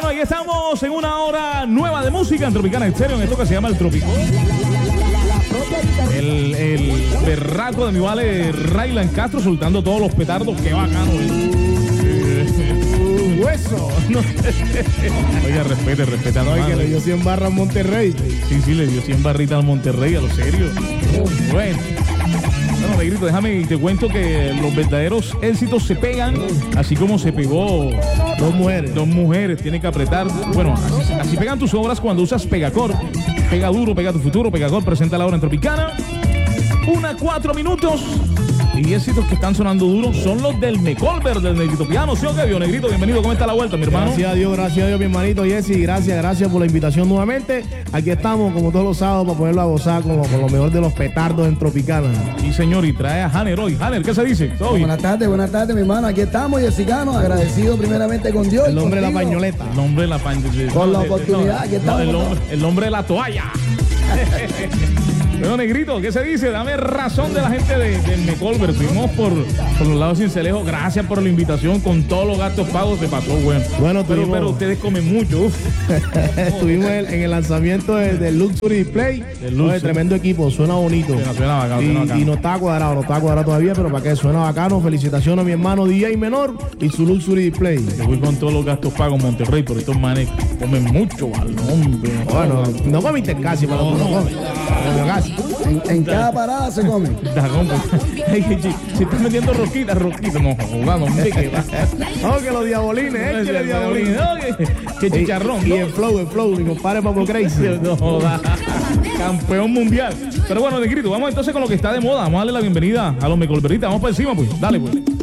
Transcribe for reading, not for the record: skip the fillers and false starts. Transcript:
aquí estamos en una hora nueva de música en Tropicana Estéreo, en esto que se llama El Trópico. El berraco de mi vale Raylan Castro soltando todos los petardos. Qué bacano. Hueso. Oiga, respeta. No, que le dio 100 barras a Monterrey. Sí, le dio 100 barritas al Monterrey, a lo serio. Bueno, Negrito, déjame y te cuento que los verdaderos éxitos se pegan, así como se pegó Dos mujeres, tiene que apretar. Bueno, así pegan tus obras cuando usas Pegacor. Pega duro, pega tu futuro. Pegacor presenta la hora en Tropicana. 1-4 minutos. Y éxitos que están sonando duros son los del Mecolver, del Negrito Piano. ¿Sí o qué, Negrito? Bienvenido, ¿cómo está la vuelta, mi hermano? Gracias a Dios, mi hermanito Jesse. Gracias por la invitación nuevamente. Aquí estamos, como todos los sábados, para poderlo a gozar con lo mejor de los petardos en Tropicana. Sí, señor, y trae a Hanner hoy. Hanner, ¿qué se dice? Buenas tardes, mi hermano. Aquí estamos, Jessicano, agradecido primeramente con Dios. El hombre de la pañoleta. El hombre de la pañoleta. Por la oportunidad, aquí estamos. El hombre de la toalla. Bueno, Negrito, ¿qué se dice? Dame razón de la gente del Mecolver. Estuvimos por los lados de Cincelejo. Gracias por la invitación. Con todos los gastos pagos se pasó bueno. Pero ustedes comen mucho. Estuvimos en el lanzamiento del Luxury Display. Tremendo equipo, suena bonito. Suena bacano. Y no está cuadrado todavía, pero para que suena bacano. Felicitaciones a mi hermano DJ Menor y su Luxury Display. Yo voy con todos los gastos pagos en Monterrey, pero estos manes comen mucho, hombre. Bueno, no comiste casi, pero no comen. Casi. En cada parada se come. Si estás metiendo rosquitas. No, que los diabolines, que chicharrón. Y el flow, mi compadre Papo Crazy. Campeón mundial. Pero bueno, Negrito, vamos entonces con lo que está de moda. Vamos a darle la bienvenida a los Mecolveritas. Vamos por encima, pues. Dale, pues.